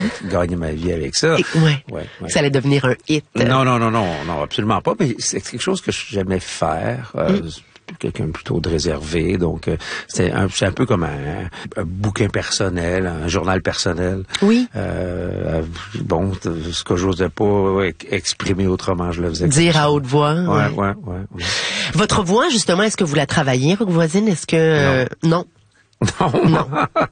gagner ma vie avec ça. Ouais. Ça allait devenir un hit. Non, absolument pas. Mais c'est quelque chose que j'aimais faire. Quelqu'un plutôt de réservé, donc c'est un peu comme un bouquin personnel, un journal personnel. Oui. Bon, ce que j'osais pas exprimer autrement, je le faisais. Dire à haute voix. Ouais. Votre voix, justement, est-ce que vous la travaillez, Roque Voisine? Est-ce que... Non. Non.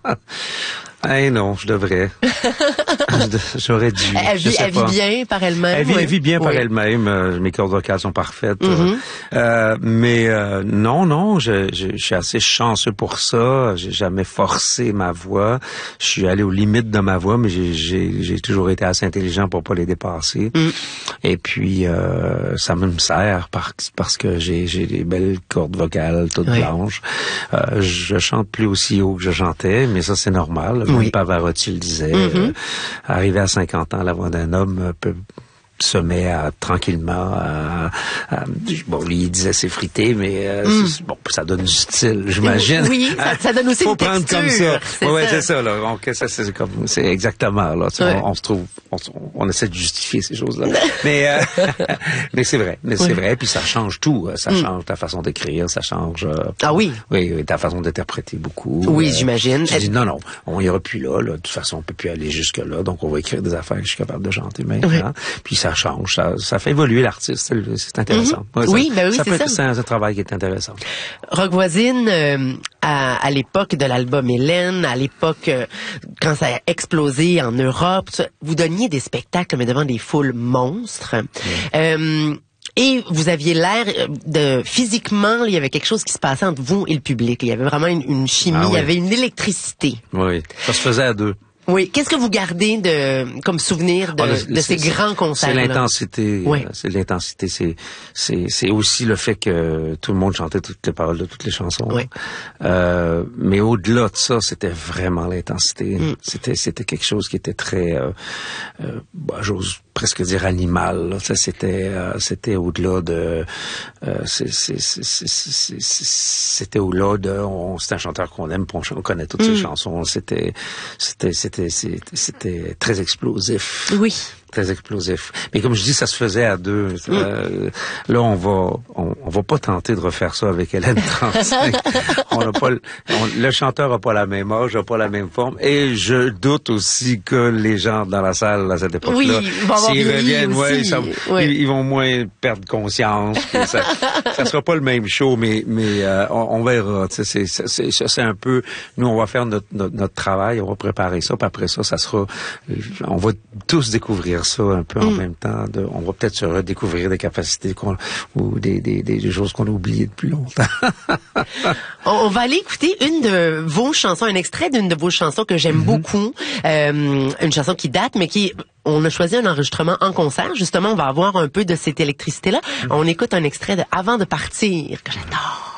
Non, je devrais. J'aurais dû. Elle vit bien par elle-même. Elle vit bien par elle-même. Mes cordes vocales sont parfaites. Mais non, je suis assez chanceux pour ça. J'ai jamais forcé ma voix. Je suis allé aux limites de ma voix, mais j'ai toujours été assez intelligent pour pas les dépasser. Et puis ça me sert parce que j'ai des belles cordes vocales toutes blanches. Je chante plus aussi haut que je chantais, mais ça c'est normal. Même Pavarotti le disait. Arrivé à 50 ans, la voix d'un homme se met tranquillement bon, lui, il disait s'effriter, mais bon, ça donne du style, j'imagine. Oui, ça donne aussi faut une prendre texture. Comme ça. C'est ça, là. Donc, ça, c'est exactement, là. On se trouve, on essaie de justifier ces choses-là. Mais c'est vrai. C'est vrai. Puis ça change tout. Ça change ta façon d'écrire, ça change. Ah oui. Oui, ta façon d'interpréter beaucoup. Oui, j'imagine. Je dis non, on ira plus là. De toute façon, on peut plus aller jusque-là. Donc, on va écrire des affaires que je suis capable de chanter maintenant. Puis ça change, ça fait évoluer l'artiste, c'est intéressant. C'est un travail qui est intéressant. Roque Voisine, à l'époque de l'album Hélène, à l'époque quand ça a explosé en Europe, vous donniez des spectacles mais devant des foules monstres. Et vous aviez l'air de... Physiquement, il y avait quelque chose qui se passait entre vous et le public. Il y avait vraiment une chimie, il y avait une électricité. Oui, ça se faisait à deux. Oui. Qu'est-ce que vous gardez comme souvenir de ces grands concerts? C'est l'intensité. C'est l'intensité. C'est aussi le fait que tout le monde chantait toutes les paroles de toutes les chansons. Mais au-delà de ça, c'était vraiment l'intensité. C'était quelque chose qui était très, j'ose presque dire animal. Ça, c'était au-delà de, c'était au-delà de, c'est un chanteur qu'on aime, on connaît toutes ses chansons. C'était très explosif. Oui. Très explosif. Mais comme je dis, ça se faisait à deux. Là, on va pas tenter de refaire ça avec Hélène 35. Le chanteur a pas la même âge, a pas la même forme. Et je doute aussi que les gens dans la salle à cette époque-là, s'ils reviennent, ils vont moins perdre conscience. Ça sera pas le même show, mais on verra. C'est un peu, nous, on va faire notre travail, on va préparer ça, puis après ça sera, on va tous découvrir ça un peu en même temps. On va peut-être se redécouvrir des capacités ou des choses qu'on a oubliées depuis longtemps. On va aller écouter une de vos chansons, un extrait d'une de vos chansons que j'aime beaucoup. Une chanson qui date, mais on a choisi un enregistrement en concert. Justement, on va avoir un peu de cette électricité-là. On écoute un extrait de Avant de partir, que j'adore.